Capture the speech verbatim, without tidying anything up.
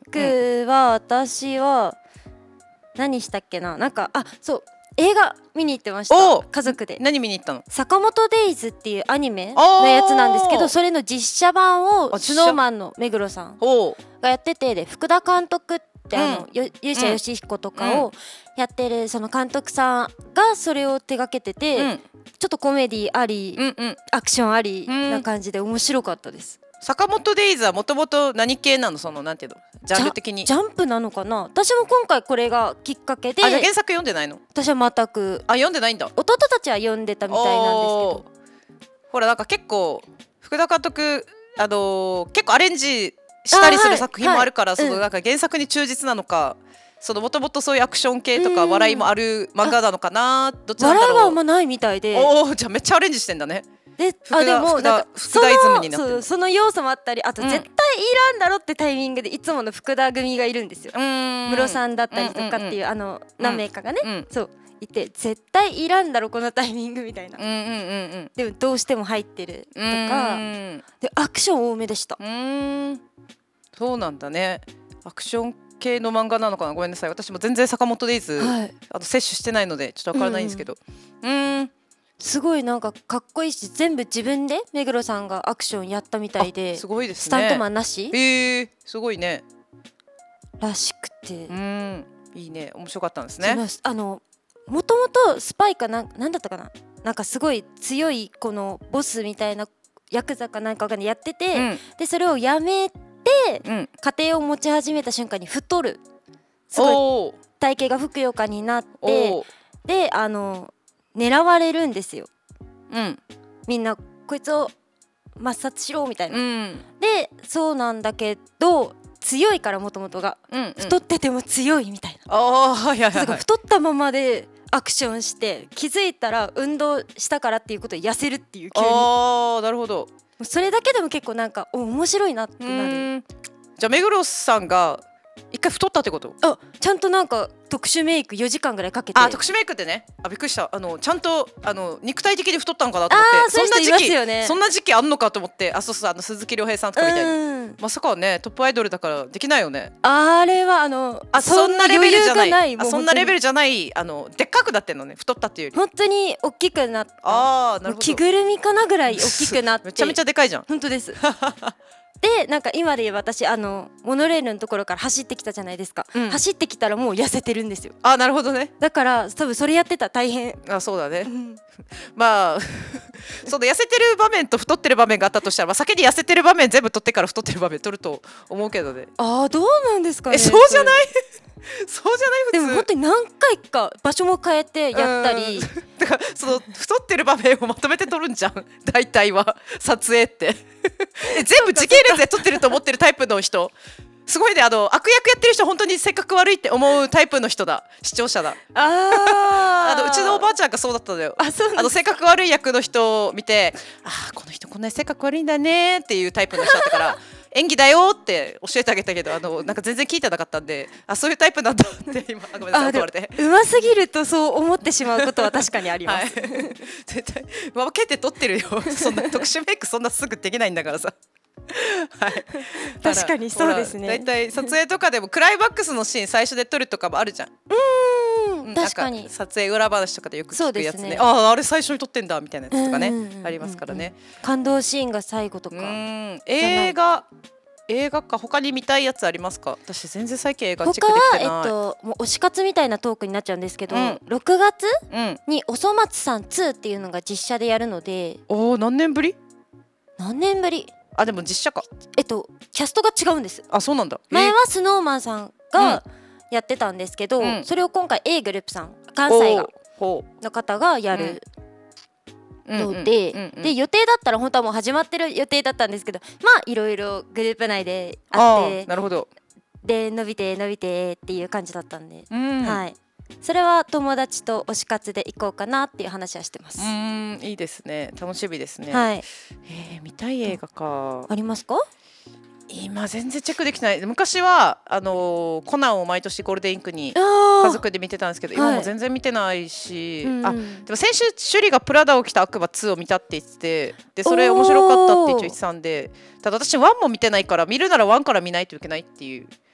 クは私は何したっけな、なんかあそう映画見に行ってました。家族で。 何見に行ったの？ 坂本デイズっていうアニメのやつなんですけど、それの実写版をスノーマンの目黒さんがやってて、で福田監督ってあの、うん、勇者ヨシヒコとかをやってるその監督さんがそれを手掛けてて、うん、ちょっとコメディあり、うんうん、アクションありな感じで面白かったです。 坂本デイズはもともと何系なの？そのなんていうのジャンル的に。 ジャンプなのかな。私も今回これがきっかけで。 あ、じゃあ原作読んでないの？ 私は全く。 あ、読んでないんだ。 弟たちは読んでたみたいなんですけど、 ほらなんか結構福田監督あのー、結構アレンジしたりする作品もあるから、はいはい、そのなんか原作に忠実なのか、うん、そのもともとそういうアクション系とか笑いもある漫画なのかな、どっちなんだろう。 笑いはあんまないみたいで。 おお、じゃあめっちゃアレンジしてんだね。 で、あでもなんか福田イズムになってる。 その、その要素もあったり、あと絶対いらんだろってタイミングでいつもの福田組がいるんですよ。ムロさんだったりとかっていう、あの何名かがね、うん、そういて、絶対いらんだろこのタイミングみたいな、うんうんうんうん、でもどうしても入ってるとかで、アクション多めでした。うーん、 そうなんだね。アクション系の漫画なのかな。ごめんなさい、私も全然坂本デイズ、はい、あと摂取してないのでちょっとわからないんですけど、うん、うーんすごいなんかかっこいいし、全部自分で目黒さんがアクションやったみたいで、 すごいですね。 スタントマンなし、 えー、すごいねらしくて、 うん、いいね、面白かったんですね。 あのもともとスパイかな、なんだったかな、なんかすごい強いこのボスみたいなヤクザかなんかわかんないやってて、うん、でそれをやめて、うん、家庭を持ち始めた瞬間に太る、すごい体型がふくよかになって、であの狙われるんですよ、うん、みんなこいつを抹殺しろみたいな、うん、でそうなんだけど強いからもともとが、うんうん、太ってても強いみたいな、あ、はいはいはいはい、太ったままでアクションして気づいたら運動したからっていうことで痩せるっていう、急に。 あ、なるほど。 それだけでも結構なんかお面白いなってなる。 じゃあ目黒さんが一回太ったってこと？ あ、ちゃんとなんか特殊メイクよじかんぐらいかけて。 あ、特殊メイクってね、あ、びっくりした。あのちゃんとあの肉体的に太ったのかなと思って。 あ、そういう人いますよね。 そんな時期あんのかと思って。あ、そうそう、あの鈴木亮平さんとかみたいに、まさかね、トップアイドルだからできないよね。 あれはあのあ、そんなレベルじゃない、あ、そんなレベルじゃない、あのでっかくなってんのね、太ったっていうより本当に大きくなった。 あー、なるほど。 着ぐるみかなぐらい大きくなってめちゃめちゃでかいじゃん。 本当ですでなんか今で言う私あのモノレールのところから走ってきたじゃないですか、うん、走ってきたらもう痩せてるんですよ。 あ、なるほどね。 だから多分それやってたら大変。 あ、そうだね、うん、まあその痩せてる場面と太ってる場面があったとしたら、まあ、先に痩せてる場面全部取ってから太ってる場面取ると思うけどね。 あー、どうなんですかね。 え、そうじゃないそうじゃない普通。 でも本当に何回か場所も変えてやったり、 だからその太ってる場面をまとめて撮るんじゃん大体は撮影って全部時系列で撮ってると思ってるタイプの人すごいね。あの悪役やってる人本当に性格悪いって思うタイプの人だ、視聴者だ。ああのうちのおばあちゃんがそうだったんだよ。あ、そうあの性格悪い役の人を見て、あー、この人こんなに性格悪いんだねっていうタイプの人だったから演技だよって教えてあげたけど、あのなんか全然聞いてなかったんで、あ、そういうタイプなんだって今ごめんなさい、言われて。 うますぎるとそう思ってしまうことは確かにあります、はい、 絶対分けて撮ってるよそんな特殊メイクそんなすぐできないんだからさはい、 確かにそうですね。 だいたい撮影とかでもクライマックスのシーン最初で撮るとかもあるじゃん。 うん、確かに撮影裏話とかでよく聞くやつ ね, ねあああれ最初に撮ってんだみたいなやつとかね、ありますからね。 感動シーンが最後とか。うん 、映画映画か他に見たいやつありますか？私全然最近映画チェックできてない。 他は、えっと、もう推し活みたいなトークになっちゃうんですけど、うん、ろくがつにおそ松さんツーっていうのが実写でやるので。 おー、何年ぶり？ 何年ぶり？ あ、でも実写か。 えっとキャストが違うんです。 あ、そうなんだ。 前はスノーマンさんがやってたんですけど、うん、それを今回 A グループさん、関西がの方がやるので、で予定だったら本当はもう始まってる予定だったんですけど、まあいろいろグループ内であって、 なるほど。 で伸びて伸びてっていう感じだったんで、うん、はい。それは友達と推し活で行こうかなっていう話はしてます。 うーん、いいですね。楽しみですね。 はい。 えー、見たい映画か。 ありますか？ 今全然チェックできない。昔はあのー、コナンを毎年ゴールデンウィークに家族で見てたんですけど、今も全然見てないし、はい、あ、でも先週趣里がプラダを着た悪魔ツーを見たって言ってて、でそれ面白かったって一応言ってたんで、ただ私ワンも見てないから見るならワンから見ないといけないっていう